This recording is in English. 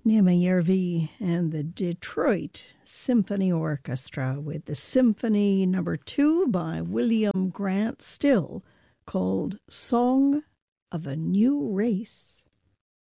Nema Järvi and the Detroit Symphony Orchestra with the Symphony Number 2 by William Grant Still, called Song of a New Race.